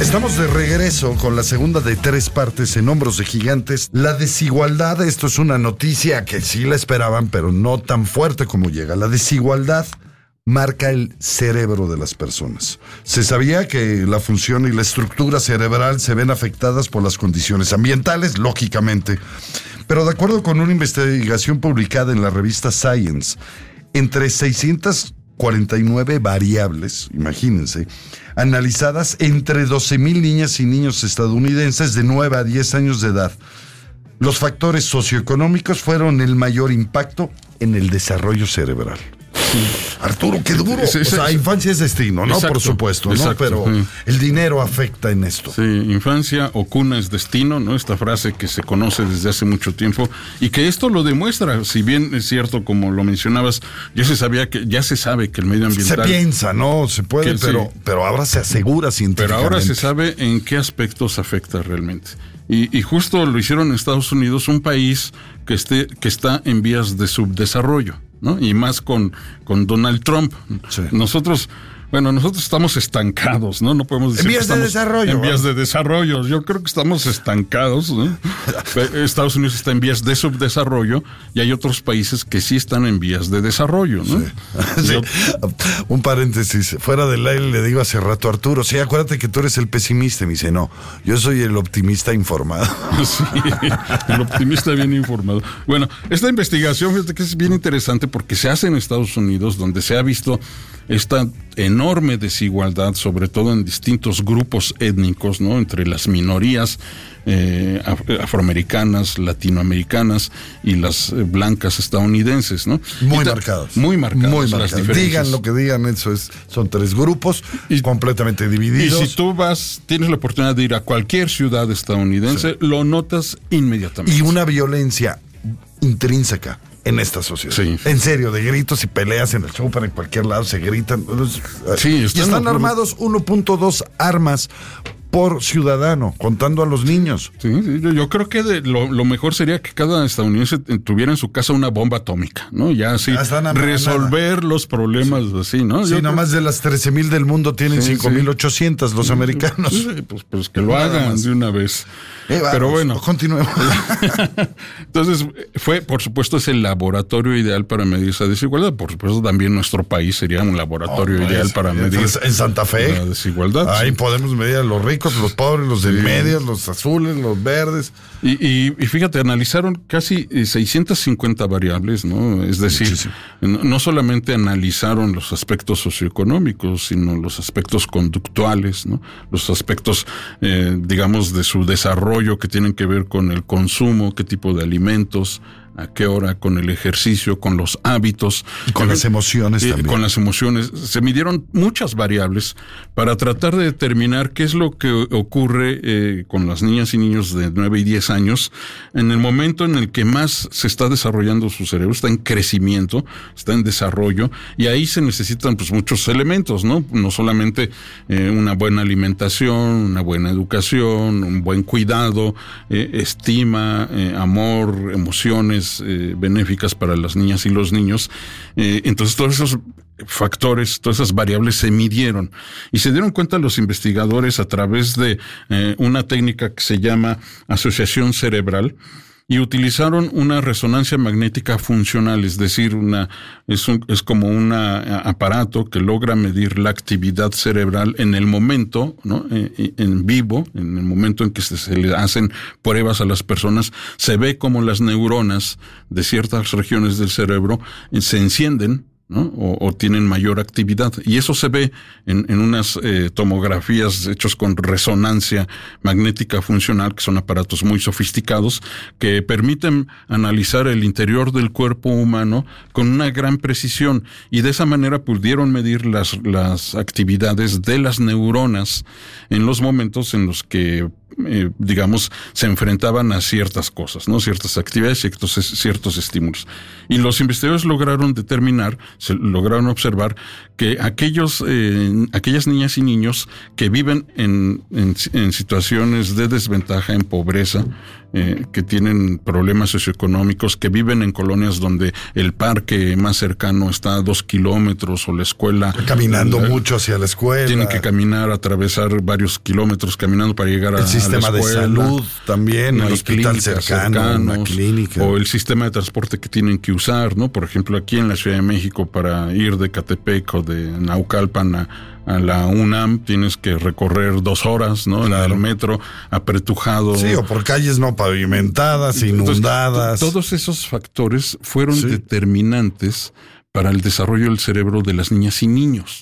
Estamos de regreso con la segunda de 3 partes en Hombros de Gigantes. La desigualdad, esto es una noticia que sí la esperaban, pero no tan fuerte como llega. La desigualdad marca el cerebro de las personas. Se sabía que la función y la estructura cerebral se ven afectadas por las condiciones ambientales, lógicamente. Pero de acuerdo con una investigación publicada en la revista Science, entre 649 variables, imagínense, analizadas entre 12,000 niñas y niños estadounidenses de 9 a 10 años de edad, los factores socioeconómicos fueron el mayor impacto en el desarrollo cerebral. Arturo, qué duro. Sí, o sea, infancia es destino, ¿no? Exacto, por supuesto, ¿no? exacto, Pero el dinero afecta en esto. Sí, infancia o cuna es destino, ¿no? Esta frase que se conoce desde hace mucho tiempo y que esto lo demuestra. Si bien es cierto, como lo mencionabas, ya se sabe que el medio ambiental... Se piensa, ¿no? Se puede, pero ahora se asegura científicamente. Pero ahora se sabe en qué aspectos afecta realmente. Y justo lo hicieron en Estados Unidos, un país que está en vías de subdesarrollo, ¿no? Y más con Donald Trump. Sí. Nosotros estamos estancados, ¿no? No podemos decir en vías que estamos de desarrollo. En vías de desarrollo. Yo creo que estamos estancados, ¿no? Estados Unidos está en vías de subdesarrollo y hay otros países que sí están en vías de desarrollo, ¿no? Sí. Un paréntesis. Fuera del aire le digo hace rato a Arturo, sí, acuérdate que tú eres el pesimista. Me dice, no, yo soy el optimista informado. Sí, el optimista bien informado. Bueno, esta investigación, fíjate que es bien interesante porque se hace en Estados Unidos, donde se ha visto esta enorme desigualdad, sobre todo en distintos grupos étnicos, ¿no? Entre las minorías afroamericanas, latinoamericanas y las blancas estadounidenses, ¿no? Muy marcadas. Muy marcadas las diferencias. Digan lo que digan, son 3 grupos completamente divididos. Y si tú tienes la oportunidad de ir a cualquier ciudad estadounidense, lo notas inmediatamente. Y una violencia intrínseca en esta sociedad. Sí. En serio, de gritos y peleas en el súper, en cualquier lado se gritan. Sí, y están armados 1.2 armas por ciudadano, contando a los niños. Sí, yo creo que lo mejor sería que cada estadounidense tuviera en su casa una bomba atómica, ¿no? Ya así resolver los problemas así, ¿no? Sí, nomás de las 13,000 del mundo tienen 5,800 los americanos. Sí, pues que lo hagan de una vez. Pero bueno, continuemos. Entonces, por supuesto, es el laboratorio ideal para medir esa desigualdad. Por supuesto, también nuestro país sería un laboratorio ideal para medir en Santa Fe la desigualdad. Ahí podemos medir a los ricos, los pobres, los de medias, los azules, los verdes. Y fíjate, analizaron casi 650 variables, ¿no? Es decir, no solamente analizaron los aspectos socioeconómicos, sino los aspectos conductuales, ¿no? Los aspectos, digamos, de su desarrollo que tienen que ver con el consumo, qué tipo de alimentos, a qué hora, con el ejercicio, con los hábitos. Y con las emociones también. Con las emociones. Se midieron muchas variables para tratar de determinar qué es lo que ocurre con las niñas y niños de 9 y 10 años en el momento en el que más se está desarrollando su cerebro, está en crecimiento, está en desarrollo, y ahí se necesitan pues muchos elementos, ¿no? No solamente una buena alimentación, una buena educación, un buen cuidado, estima, amor, emociones benéficas para las niñas y los niños. Entonces todos esos factores, todas esas variables se midieron y se dieron cuenta los investigadores a través de una técnica que se llama asociación cerebral, y utilizaron una resonancia magnética funcional, es decir, es como un aparato que logra medir la actividad cerebral en el momento, ¿no? En vivo, en el momento en que se le hacen pruebas a las personas, se ve como las neuronas de ciertas regiones del cerebro se encienden, ¿no? O tienen mayor actividad, y eso se ve en unas tomografías hechas con resonancia magnética funcional, que son aparatos muy sofisticados que permiten analizar el interior del cuerpo humano con una gran precisión, y de esa manera pudieron medir las actividades de las neuronas en los momentos en los que digamos, se enfrentaban a ciertas cosas, ¿no? Ciertas actividades, ciertos estímulos. Y los investigadores lograron lograron observar que aquellas niñas y niños que viven en situaciones de desventaja, en pobreza, que tienen problemas socioeconómicos, que viven en colonias donde el parque más cercano está a 2 kilómetros o la escuela... Caminando mucho hacia la escuela. Tienen que caminar, atravesar varios kilómetros caminando para llegar a la escuela. El sistema de salud también, el hospital cercano, una clínica. O el sistema de transporte que tienen que usar, ¿no? Por ejemplo, aquí en la Ciudad de México, para ir de Catepec o de Naucalpan a la UNAM, tienes que recorrer 2 horas, ¿no? Claro. En el metro, apretujado. Sí, o por calles no pavimentadas, inundadas. Entonces, todos esos factores fueron determinantes para el desarrollo del cerebro de las niñas y niños.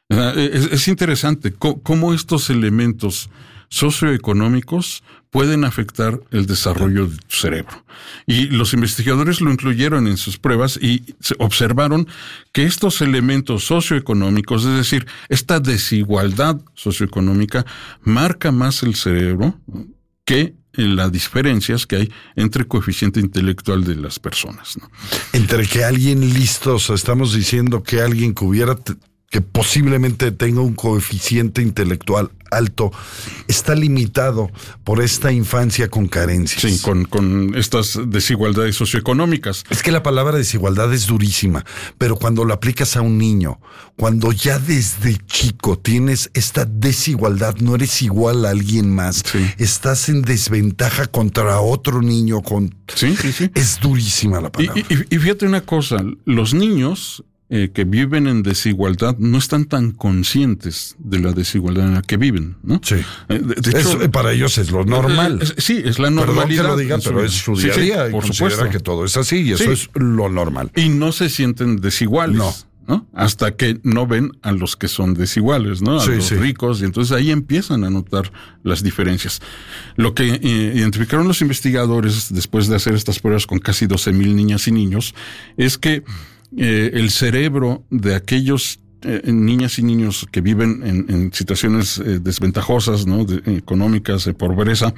Es interesante cómo estos elementos socioeconómicos pueden afectar el desarrollo de tu cerebro. Y los investigadores lo incluyeron en sus pruebas y observaron que estos elementos socioeconómicos, es decir, esta desigualdad socioeconómica, marca más el cerebro que en las diferencias que hay entre coeficiente intelectual de las personas, ¿no? Entre que alguien listo, o sea, estamos diciendo que alguien que posiblemente tenga un coeficiente intelectual alto, está limitado por esta infancia con carencias. Sí, con estas desigualdades socioeconómicas. Es que la palabra desigualdad es durísima, pero cuando lo aplicas a un niño, cuando ya desde chico tienes esta desigualdad, no eres igual a alguien más, estás en desventaja contra otro niño. Sí. Es durísima la palabra. Y fíjate una cosa, los niños que viven en desigualdad no están tan conscientes de la desigualdad en la que viven, ¿no? Sí. De hecho, para ellos es lo normal. Sí, es la normalidad. Perdón que lo diga, pero es su día a día. Por supuesto que todo es así y eso es lo normal. Y no se sienten desiguales. ¿No? Hasta que no ven a los que son desiguales, ¿no? A los ricos, y entonces ahí empiezan a notar las diferencias. Lo que identificaron los investigadores después de hacer estas pruebas con casi 12,000 niñas y niños es que el cerebro de aquellos niñas y niños que viven en situaciones desventajosas, ¿no? Económicas, de pobreza,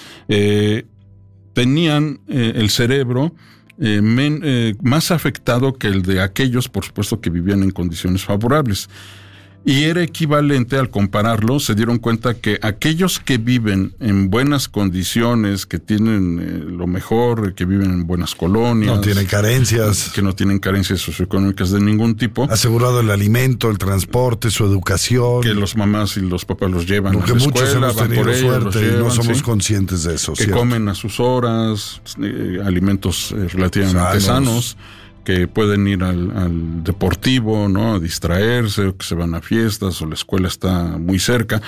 tenían el cerebro más afectado que el de aquellos, por supuesto, que vivían en condiciones favorables. Y era equivalente, al compararlo, se dieron cuenta que aquellos que viven en buenas condiciones, que tienen lo mejor, que viven en buenas colonias, no tienen carencias, que no tienen carencias socioeconómicas de ningún tipo, asegurado el alimento, el transporte, su educación, que los mamás y los papás los llevan a la escuela, muchos hemos tenido suerte y no somos conscientes de eso, que ¿cierto? Comen a sus horas, alimentos relativamente sanos, que pueden ir al deportivo, ¿no? A distraerse, o que se van a fiestas, o la escuela está muy cerca.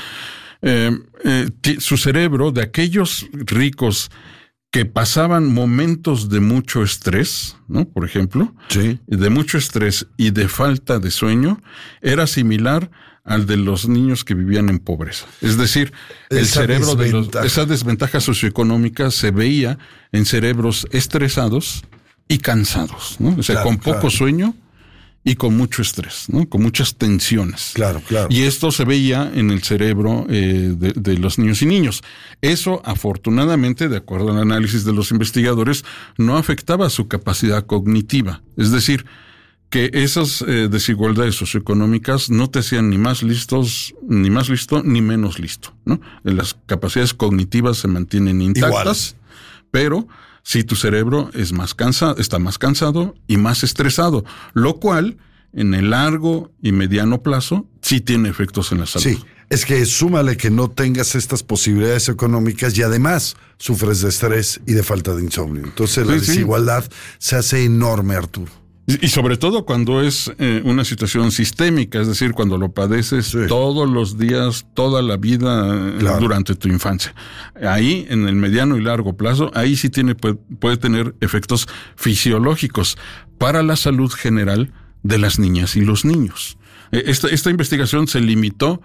Su cerebro, de aquellos ricos que pasaban momentos de mucho estrés, ¿no? Por ejemplo, de mucho estrés y de falta de sueño, era similar al de los niños que vivían en pobreza. Es decir, el cerebro esa desventaja socioeconómica se veía en cerebros estresados y cansados, ¿no? O sea, con poco sueño y con mucho estrés, ¿no? Con muchas tensiones. Claro. Y esto se veía en el cerebro de los niños y niños. Eso, afortunadamente, de acuerdo al análisis de los investigadores, no afectaba su capacidad cognitiva. Es decir, que esas desigualdades socioeconómicas no te hacían ni más listo ni menos listo, ¿no? Las capacidades cognitivas se mantienen intactas, pero si tu cerebro está más cansado y más estresado, lo cual en el largo y mediano plazo sí tiene efectos en la salud. Sí, es que súmale que no tengas estas posibilidades económicas y además sufres de estrés y de falta de insomnio. Entonces la desigualdad se hace enorme, Arturo. Y sobre todo cuando es una situación sistémica, es decir, cuando lo padeces todos los días, toda la vida, durante tu infancia. Ahí, en el mediano y largo plazo, ahí sí puede tener efectos fisiológicos para la salud general de las niñas y los niños. Esta investigación se limitó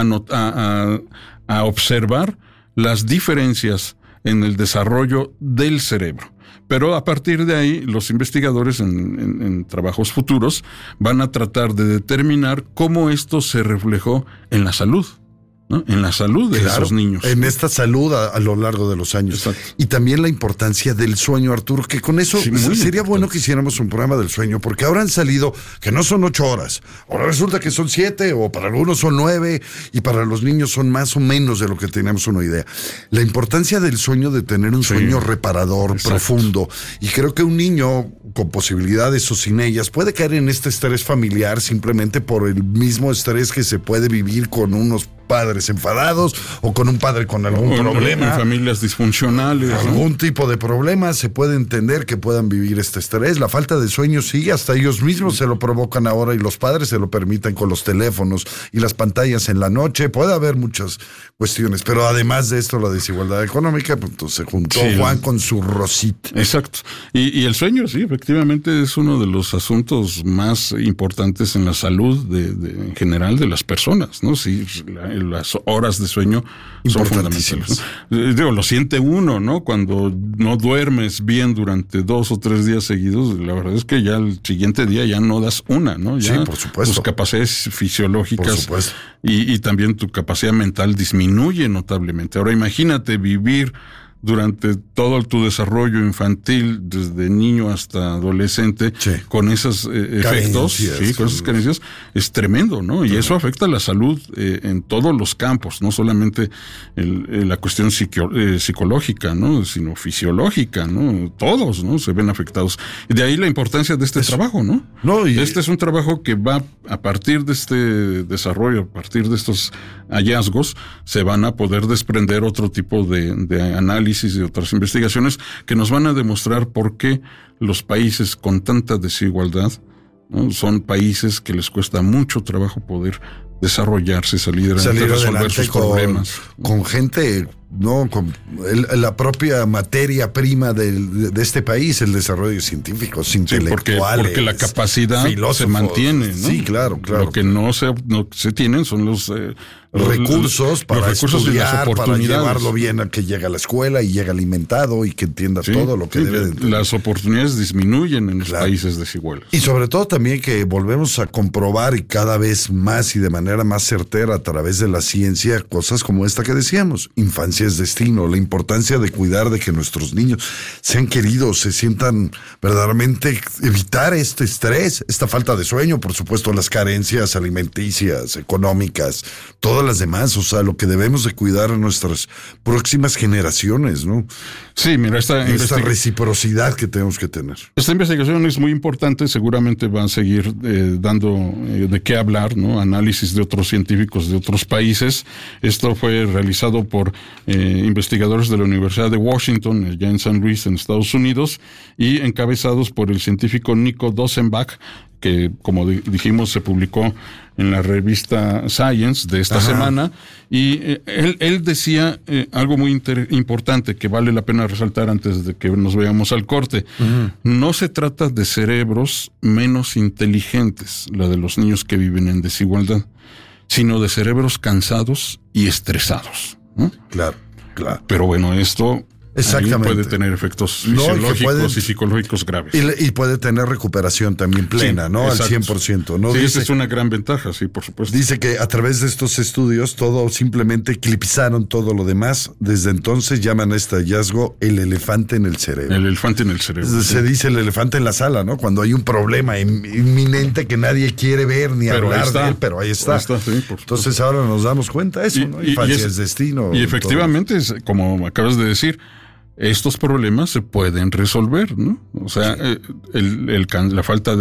a observar las diferencias en el desarrollo del cerebro. Pero a partir de ahí, los investigadores en trabajos futuros van a tratar de determinar cómo esto se reflejó en la salud. ¿no? En la salud de esos niños. En esta salud a lo largo de los años. Exacto. Y también la importancia del sueño, Arturo, que con eso sería bueno que hiciéramos un programa del sueño, porque ahora han salido que no son 8 horas, ahora resulta que son 7, o para algunos son 9, y para los niños son más o menos de lo que teníamos una idea. La importancia del sueño, de tener un sueño reparador, profundo, y creo que un niño con posibilidades o sin ellas puede caer en este estrés familiar simplemente por el mismo estrés que se puede vivir con unos padres enfadados o con un padre con algún problema. En familias disfuncionales. Algún tipo de problema, se puede entender que puedan vivir este estrés. La falta de sueño sí, hasta ellos mismos se lo provocan ahora y los padres se lo permiten con los teléfonos y las pantallas en la noche. Puede haber muchas cuestiones, pero además de esto, la desigualdad económica, pues entonces se juntó Juan con su Rosita. Exacto. Y el sueño, sí, efectivamente es uno de los asuntos más importantes en la salud en general de las personas, ¿no? Sí, las horas de sueño son fundamentales, ¿no? Digo, lo siente uno, ¿no? Cuando no duermes bien durante 2 o 3 días seguidos, la verdad es que ya el siguiente día ya no das una, ¿no? Ya sí, por supuesto. Tus capacidades fisiológicas y también tu capacidad mental disminuye notablemente. Ahora imagínate vivir durante todo tu desarrollo infantil, desde niño hasta adolescente, con esos efectos, con esas carencias, es tremendo, ¿no? Y eso afecta a la salud en todos los campos, no solamente la cuestión psicológica, ¿no? Sino fisiológica, ¿no? Todos, ¿no? Se ven afectados. Y de ahí la importancia de este trabajo, ¿no? Este es un trabajo que va a partir de este desarrollo, a partir de estos hallazgos, se van a poder desprender otro tipo de análisis y otras investigaciones que nos van a demostrar por qué los países con tanta desigualdad, ¿no? Son países que les cuesta mucho trabajo poder desarrollarse, salir adelante, resolver sus problemas. Con gente, no, con la propia materia prima de este país, el desarrollo científico, intelectuales. Porque la capacidad se mantiene, ¿no? Sí, claro. Lo que no se tienen son los recursos para estudiar, para oportunidades. Llevarlo bien a que llegue a la escuela y llegue alimentado y que entienda todo lo que debe de entender. Las oportunidades disminuyen en los países desiguales. Y sobre todo también que volvemos a comprobar, y cada vez más y de manera más certera a través de la ciencia, cosas como esta que decíamos: infancia es destino, la importancia de cuidar de que nuestros niños sean queridos, se sientan verdaderamente, evitar este estrés, esta falta de sueño, por supuesto, las carencias alimenticias, económicas, todas las demás, o sea, lo que debemos de cuidar a nuestras próximas generaciones, ¿no? Sí, mira, esta reciprocidad que tenemos que tener. Esta investigación es muy importante, seguramente van a seguir dando de qué hablar, ¿no? Análisis de otros científicos de otros países. Esto fue realizado por investigadores de la Universidad de Washington, allá en San Luis, en Estados Unidos, y encabezados por el científico Nico Dosenbach, que, como dijimos, se publicó en la revista Science de esta semana, y él decía algo muy importante que vale la pena resaltar antes de que nos veamos al corte. No se trata de cerebros menos inteligentes, la de los niños que viven en desigualdad, sino de cerebros cansados y estresados, ¿no? Claro. Pero bueno, esto puede tener efectos fisiológicos y psicológicos graves. Y puede tener recuperación también plena, ¿no? Al 100%. ¿no? Sí, esa es una gran ventaja, sí, por supuesto. Dice que a través de estos estudios simplemente eclipsaron todo lo demás. Desde entonces llaman a este hallazgo el elefante en el cerebro. El elefante en el cerebro. Se dice el elefante en la sala, ¿no? Cuando hay un problema inminente que nadie quiere ver ni hablar de él, pero ahí está. Entonces ahora nos damos cuenta de eso, ¿no? Infancia es destino. Y efectivamente, como acabas de decir, estos problemas se pueden resolver, ¿no? O sea, la falta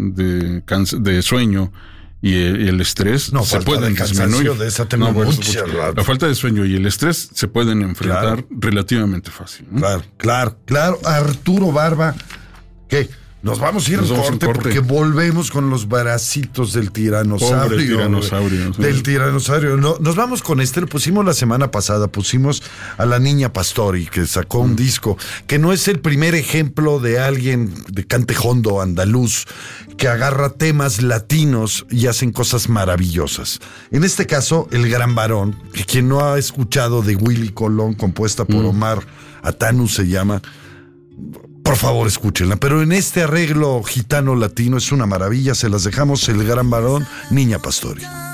de sueño y el estrés se pueden disminuir. La falta de sueño y el estrés se pueden enfrentar relativamente fácil, ¿no? Claro. Arturo Barba, ¿qué? Nos vamos a ir en corte porque volvemos con los bracitos del tiranosaurio. Del tiranosaurio. No, nos vamos con lo pusimos la semana pasada, pusimos a la Niña Pastori, que sacó un disco, que no es el primer ejemplo de alguien de cantejondo andaluz que agarra temas latinos y hacen cosas maravillosas. En este caso, El Gran Varón, que quien no ha escuchado de Willy Colón, compuesta por Omar Atanu, se llama. Por favor, escúchenla. Pero en este arreglo gitano latino es una maravilla. Se las dejamos. El Gran Varón, Niña Pastori.